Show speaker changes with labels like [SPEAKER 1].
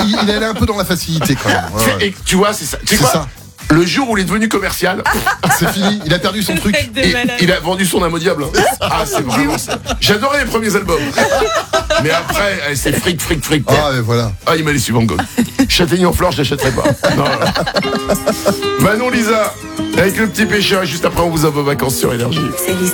[SPEAKER 1] il est allé un peu dans la facilité quand même. Ouais.
[SPEAKER 2] Et tu vois, c'est ça. Tu sais
[SPEAKER 1] C'est
[SPEAKER 2] quoi
[SPEAKER 1] ça.
[SPEAKER 2] Le jour où il est devenu commercial,
[SPEAKER 1] C'est fini. Il a perdu son truc.
[SPEAKER 3] Mec de
[SPEAKER 2] et
[SPEAKER 3] malade.
[SPEAKER 2] il a vendu son âme au diable. Ah, c'est vraiment ça. J'adorais les premiers albums. Mais après, c'est fric.
[SPEAKER 1] Ah, et voilà.
[SPEAKER 2] Ah, il m'a laissé Van Gogh. Châtaignier-en-Fleur, je l'achèterai pas. Non. Manon Lisa, avec le petit pêcheur, et juste après, on vous envoie vacances sur Énergie.
[SPEAKER 3] C'est